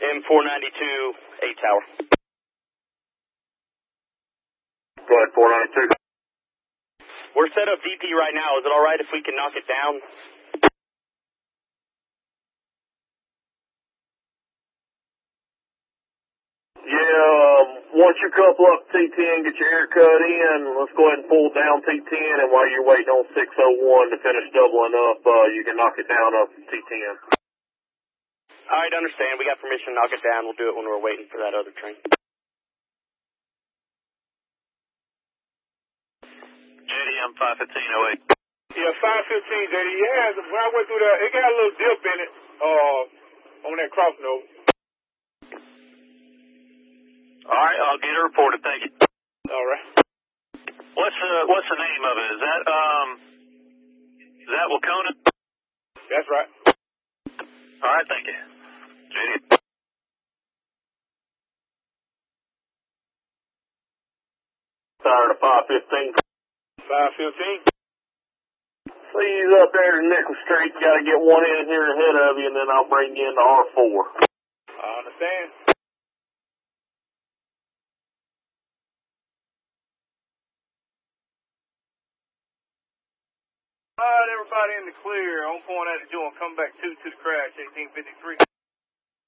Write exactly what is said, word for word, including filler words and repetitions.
M four ninety-two, eight tower. Go ahead, four ninety-two. We're set up V P right now. Is it alright if we can knock it down? Yeah, um, once you couple up T ten, get your hair cut in, let's go ahead and pull down T ten, and while you're waiting on six oh one to finish doubling up, uh, you can knock it down up T ten. Alright, understand. We got permission to knock it down. We'll do it when we're waiting for that other train. J D M five fifteen oh eight. Yeah, five fifteen, J D. Yeah, when I went through there, it got a little dip in it, uh, on that cross note. All right, I'll get it reported. Thank you. All right. What's the What's the name of it? Is that um is that Wacona? That's right. All right, thank you. J D. Tired of five fifteen. five fifteen. See you up there to Nickel Street. You got to get one in here ahead of you, and then I'll bring you into R four. I understand. All right, everybody in the clear. On point out the joint. Come back two to the crash, eighteen fifty-three.